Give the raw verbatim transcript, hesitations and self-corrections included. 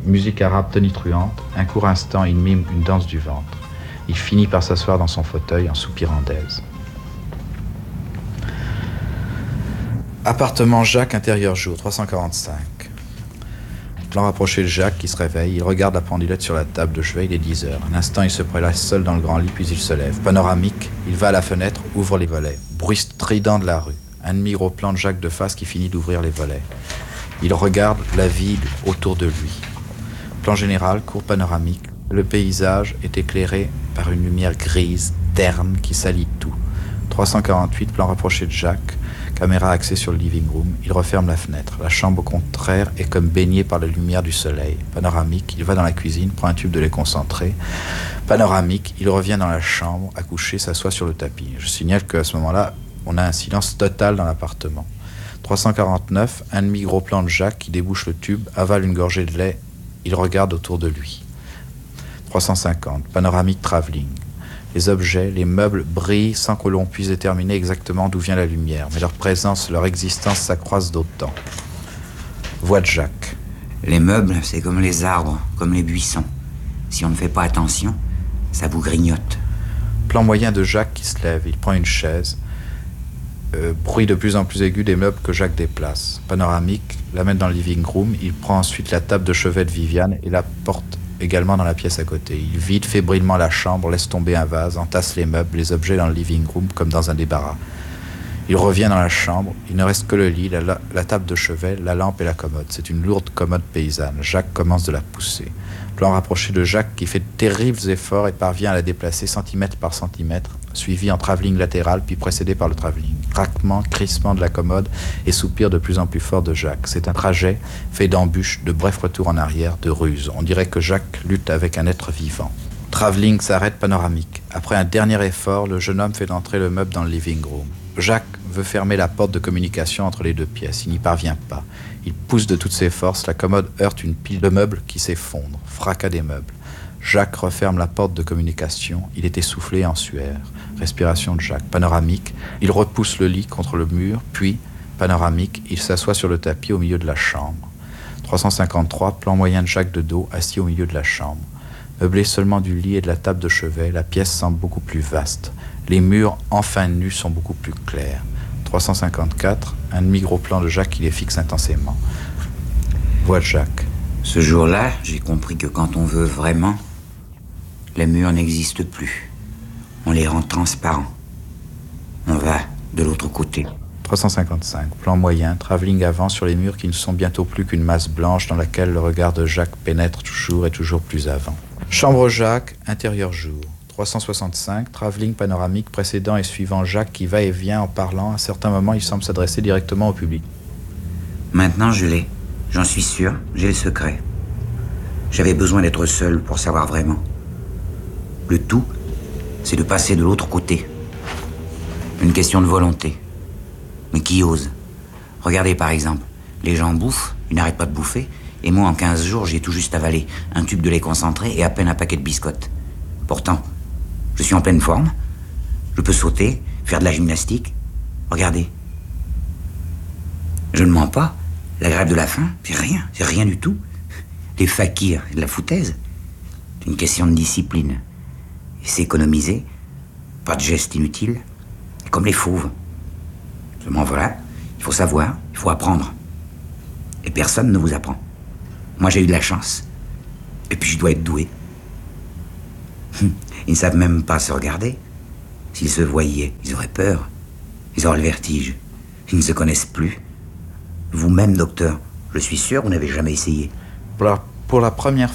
Musique arabe tonitruante, un court instant il mime une danse du ventre. Il finit par s'asseoir dans son fauteuil en soupirant d'aise. Appartement Jacques, intérieur jour, trois cent quarante-cinq. Plan rapproché de Jacques qui se réveille, il regarde la pendulette sur la table de chevet, il est dix heures. Un instant il se prélasse seul dans le grand lit puis il se lève. Panoramique, il va à la fenêtre, ouvre les volets. Bruit strident de la rue. Un demi-gros plan de Jacques de face qui finit d'ouvrir les volets. Il regarde la ville autour de lui. Plan général, court panoramique. Le paysage est éclairé par une lumière grise, terne, qui salit tout. trois cent quarante-huit, plan rapproché de Jacques. Caméra axée sur le living room. Il referme la fenêtre. La chambre, au contraire, est comme baignée par la lumière du soleil. Panoramique, il va dans la cuisine, prend un tube de lait concentré. Panoramique, il revient dans la chambre, à coucher, s'assoit sur le tapis. Je signale qu'à ce moment-là, on a un silence total dans l'appartement. trois cent quarante-neuf, un demi-gros plan de Jacques qui débouche le tube, avale une gorgée de lait. Il regarde autour de lui. trois cent cinquante, panoramique travelling. Les objets, les meubles brillent sans que l'on puisse déterminer exactement d'où vient la lumière, mais leur présence, leur existence s'accroissent d'autant. Voix de Jacques. Les meubles, c'est comme les arbres, comme les buissons. Si on ne fait pas attention, ça vous grignote. Plan moyen de Jacques qui se lève, il prend une chaise. Euh, bruit de plus en plus aigu des meubles que Jacques déplace. Panoramique, l'amène dans le living room, il prend ensuite la table de chevet de Viviane et la porte également dans la pièce à côté. Il vide fébrilement la chambre, laisse tomber un vase, entasse les meubles, les objets dans le living room comme dans un débarras. Il revient dans la chambre, il ne reste que le lit, la, la, la table de chevet, la lampe et la commode. C'est une lourde commode paysanne. Jacques commence de la pousser. Plan rapproché de Jacques qui fait de terribles efforts et parvient à la déplacer centimètre par centimètre, suivi en travelling latéral puis précédé par le travelling. Craquement, crissement de la commode et soupir de plus en plus fort de Jacques. C'est un trajet fait d'embûches, de brefs retours en arrière, de ruses. On dirait que Jacques lutte avec un être vivant. Travelling s'arrête panoramique. Après un dernier effort, le jeune homme fait entrer le meuble dans le living room. Jacques veut fermer la porte de communication entre les deux pièces. Il n'y parvient pas. Il pousse de toutes ses forces. La commode heurte une pile de meubles qui s'effondre. Fracas des meubles. Jacques referme la porte de communication. Il est essoufflé et en sueur. Respiration de Jacques. Panoramique. Il repousse le lit contre le mur. Puis, panoramique, il s'assoit sur le tapis au milieu de la chambre. trois cent cinquante-trois, plan moyen de Jacques de dos, assis au milieu de la chambre. Meublé seulement du lit et de la table de chevet, la pièce semble beaucoup plus vaste. Les murs, enfin nus, sont beaucoup plus clairs. trois cent cinquante-quatre, un demi-gros plan de Jacques qui les fixe intensément. Voix de Jacques. Ce jour-là, j'ai compris que quand on veut vraiment, les murs n'existent plus. On les rend transparents. On va de l'autre côté. trois cent cinquante-cinq, plan moyen, travelling avant sur les murs qui ne sont bientôt plus qu'une masse blanche dans laquelle le regard de Jacques pénètre toujours et toujours plus avant. Chambre Jacques, intérieur jour. trois cent soixante-cinq, travelling panoramique précédant et suivant Jacques qui va et vient en parlant. À certains moments, il semble s'adresser directement au public. Maintenant, je l'ai. J'en suis sûr, j'ai le secret. J'avais besoin d'être seul pour savoir vraiment. Le tout, c'est de passer de l'autre côté. Une question de volonté. Mais qui ose? Regardez par exemple, les gens bouffent, ils n'arrêtent pas de bouffer, et moi en quinze jours, j'ai tout juste avalé un tube de lait concentré et à peine un paquet de biscottes. Pourtant, je suis en pleine forme, je peux sauter, faire de la gymnastique. Regardez. Je ne mens pas, la grève de la faim, c'est rien, c'est rien du tout. Les fakirs, c'est de la foutaise. C'est une question de discipline. Et s'économiser, pas de gestes inutiles, comme les fauves. Seulement voilà, il faut savoir, il faut apprendre. Et personne ne vous apprend. Moi j'ai eu de la chance. Et puis je dois être doué. Ils ne savent même pas se regarder. S'ils se voyaient, ils auraient peur. Ils auraient le vertige. Ils ne se connaissent plus. Vous-même, docteur, je suis sûr, vous n'avez jamais essayé. Pour la, pour la première